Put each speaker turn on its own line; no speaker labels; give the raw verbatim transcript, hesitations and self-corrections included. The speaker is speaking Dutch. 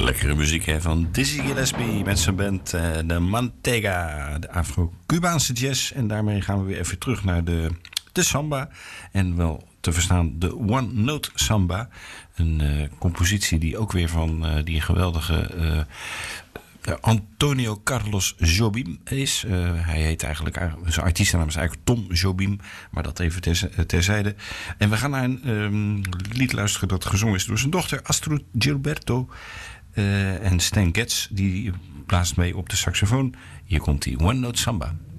Lekkere muziek hè, van Dizzy Gillespie met zijn band uh, de Mantega, de Afro-Cubaanse jazz. En daarmee gaan we weer even terug naar de, de samba. En wel te verstaan de One Note Samba. Een uh, compositie die ook weer van uh, die geweldige uh, Antonio Carlos Jobim is. Uh, hij heet eigenlijk, zijn artiestennaam is eigenlijk Tom Jobim, maar dat even ter, terzijde. En we gaan naar een um, lied luisteren dat gezongen is door zijn dochter Astrud Gilberto. Uh, en Stan Getz, die blaast mee op de saxofoon. Hier komt die One Note Samba.